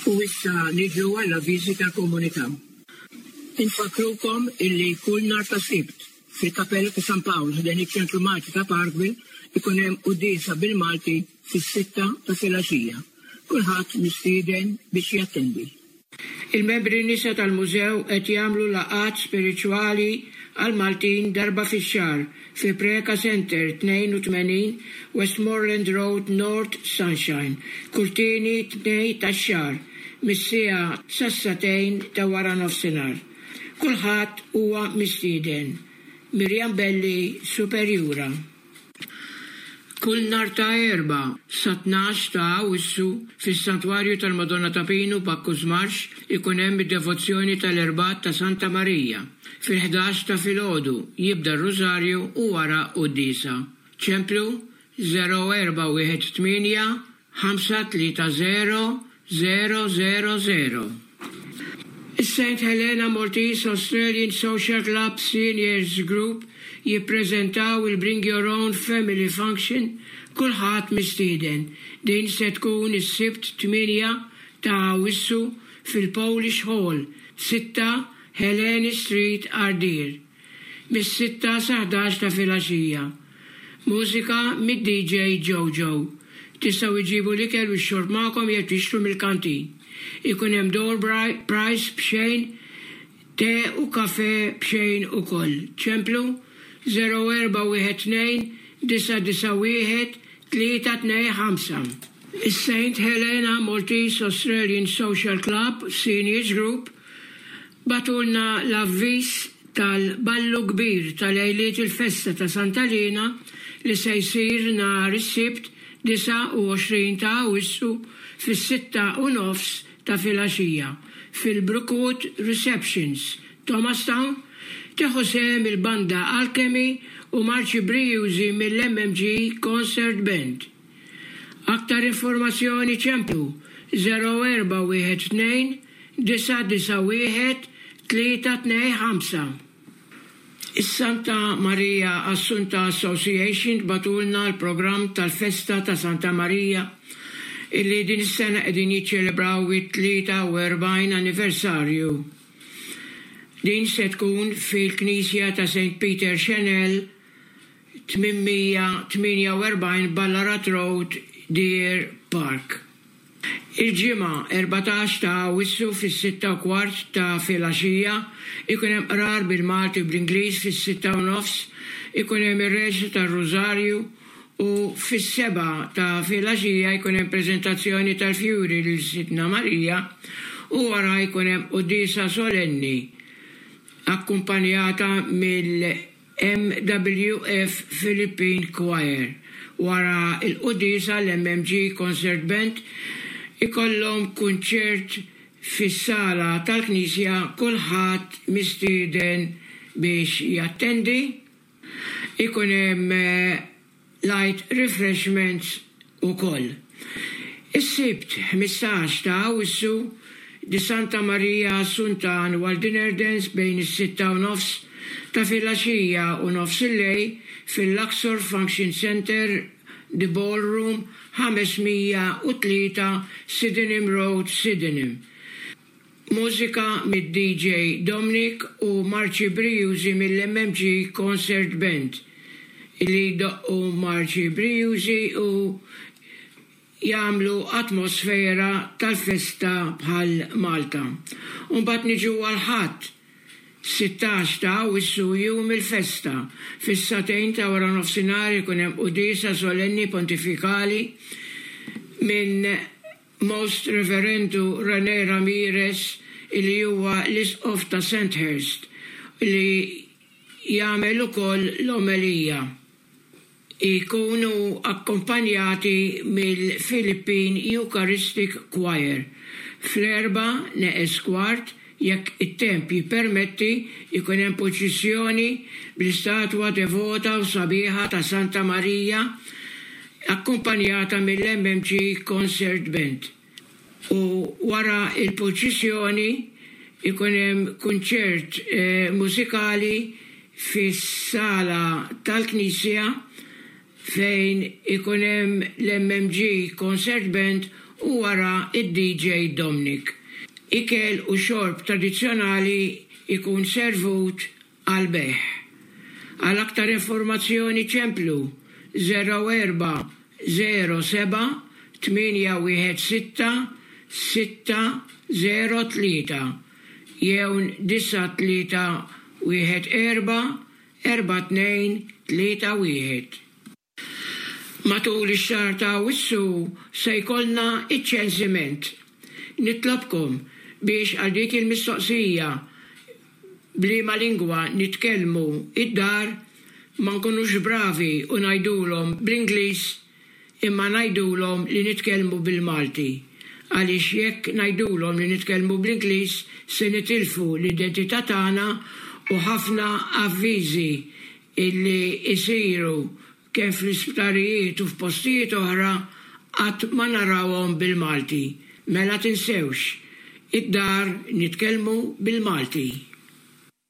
U issa niġu għall-avviżi tal-komunità. Infakrukom illi kull nhar ta' Sibt fil-Kappella ta' San Paolo ħdejn iċ-Ċentru Malti ta' Parkville ikun hemm qudiesa bil-Malti fis-6 ta' filgħaxija. Kulħadd mistieden biex jattendi. Il-membri nisa tal-mużew qed jagħmlu laqgħat spiriċwali għal Maltin darba fix-xahar fi Preka Center 82 Westmoreland Road North Sunshine, Kurtini 2 tax-xahar, mis-siegħa sas-satejn ta' wara nofsinhar. Kulħadd huwa mistieden. Mirjam Belli, Superjura. Kull nhar ta' Erba' sa 12 ta' Awwissu fis-Santwarju tal-Madonna ta' Pinu Bakkuż Marx ikun hemm id-devozzjoni tal-Erbat ta' Santa Marija. Fil-11 ta' filgħodu jibda r-Rużarju u wara qudiesa. Ċemplu 0418 530 000. Is-St. Helena Maltese Australian Social Club Seniors Group jippreżentaw il-Bring Your Own Family Function kulħadd mistieden. Din se tkun is-Sibt 8 ta' Awwissu fil-Polish Hall, 6 Helena Street, Ardir. Mis-6 sa 11 ta' filgħaxija. Mużika mid-DJ Jojo. Tistgħu iġibu l-ikel u x-xorb magħkom jekk tixtru mill-kantin. Ikun hemm door price b'xejn, te u kafe b'xejn ukoll. Ċemplu 0412 991 325. Is-St. Helena Maltese Australian Social Club Seniors Group batulna l-avviż tal-ballu kbir tal-għejliet il-festa ta' Santa Lina li se jsir nhar is-Sibt 29 ta' Awwissu fis-6:30 ta' filgħaxija fil-Brookwood Receptions, Thomastown, tieħu sehem il-banda Alchemy u Marci Briusi mill-MMG Concert Band. Aktar informazzjoni ċemplu 0412 991 325. Is-Santa Maria Assunta Association batulna l-programm tal-Festa ta' Santa Maria illi din is-sena qegħdin jiċċelebraw it-43 anniversarju. Din se tkun fil-Knisja ta' St. Peter Chanel 848 Ballarat Road, Deer Park. Il-ġimgħa 14 ta' Awwissu fis-6:15 ta' filgħaxija ikun hemm qrar bil-Malti u bl-Ingliż fis-6:30 ikun hemm ir-Reġġa tar-Rużarju u fis-7 ta' filgħaxija jkun hemm preżentazzjoni tal-fjuri lil Sidna Marija u wara jkun hemm qudiesa solenni akkumpanjata mill-MWF Philippine Choir. Wara il-qudiesa l-MMG Concert Band ikollhom kunċert fis-sala tal-Knisja kulħadd mistieden biex jattendi. Ikun hemm light refreshments ukoll. Is-Sibt 15 ta' Awwissu di Santa Maria Assunta Annual Dinner Dance bejn is-6:30 ta' filgħaxija u nofs il-lejl fil-Luxor Function Center, The Ballroom, 503 Sydenham Road, Sydenham. Mużika mid-DJ Dominic u Marci Briusi mill-MMG Concert Band. Illi doqqu Marci Briusi u jagħmlu atmosfera tal-festa bħal Malta. Mbagħad niġu għal-ħadd 16 ta' Awwissu jum il-festa. Fis-satejn ta' wara nofsinhar ikun hemm qudiesa solenni pontifikali minn Most Reverendu René Ramirez li huwa l-Isqof ta' Sandhurst li jagħmel ukoll l-omelija. Ikunu akkompanjati mill-Philippine Eucharistic Choir. Fl-4 neqes kwart jekk it-temp jippermetti ikun hemm proċessjoni bl-istatwa devota u sabiħa ta' Santa Marija akkumpanjata mill-MMG Concert Band. U wara il-proċessjoni ikun hemm kunċert mużikali fis-sala tal-Knisja fejn ikun hemm l-MMG Concert Band u wara id-DJ Dominic. Ikel u xorb tradizzjonali ikun servut għal beħ. Għal aktar informazzjoni ċemplu 04 07 816 603 jew 93 14 4231. Matul ix-xahar ta' Awwissu se jkollna iċ-ċensiment. Nitlobkom biex għal dik il-mistoqsija bliema lingwa nitkellmu id-dar ma nkunux bravi u ngħidulhom bl-Ingliż imma ngħidulhom li nitkellmu bil-Malti. Għaliex jekk ngħidulhom li nitkellmu bl-Ingliż se nitilfu l-identità tagħna u ħafna avviżi illi isiru kemm fl-isptarijiet u f'postijiet oħra qatt ma narawhom bil-Malti. Mela tinsewx, id-dar nitkellmu bil-Malti.